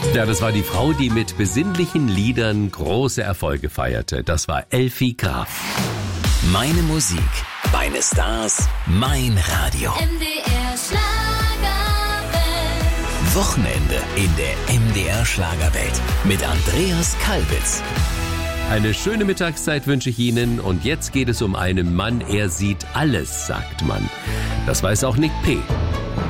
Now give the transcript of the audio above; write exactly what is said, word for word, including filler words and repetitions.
Ja, das war die Frau, die mit besinnlichen Liedern große Erfolge feierte. Das war Elfi Graf. Meine Musik, meine Stars, mein Radio. M D R Schlagerwelt. Wochenende in der M D R Schlagerwelt mit Andreas Kalbitz. Eine schöne Mittagszeit wünsche ich Ihnen und jetzt geht es um einen Mann, er sieht alles, sagt man. Das weiß auch Nick P.